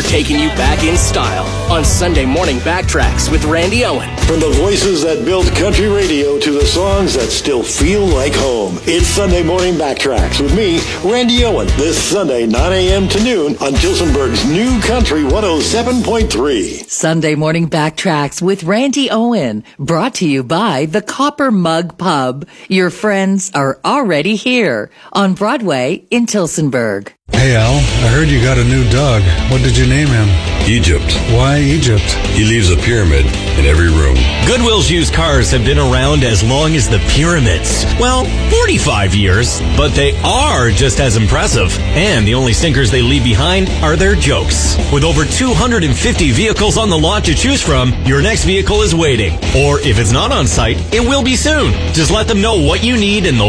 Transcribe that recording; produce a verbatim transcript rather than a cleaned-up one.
taking you back in style on Sunday Morning Backtracks with Randy Owen. From the voices that built country radio to the songs that still feel like home, it's Sunday Morning Backtracks with me, Randy Owen, this Sunday, nine a.m. to noon on Tilsonburg's New Country one oh seven point three. Sunday Morning Backtracks with Randy Owen, brought to you by the Copper Mug Pub. Your friends are already here on Broadway in Tilsonburg. Hey, Al, I heard you got a new dog. What did you name him? Egypt. Why Egypt? He leaves a pyramid in every room. Goodwill's used cars have been around as long as the pyramids. Well, forty-five years, but they are just as impressive. And the only stinkers they leave behind are their jokes. With over two hundred fifty vehicles on the lot to choose from, your next vehicle is waiting. Or if it's not on site, it will be soon. Just let them know what you need and they'll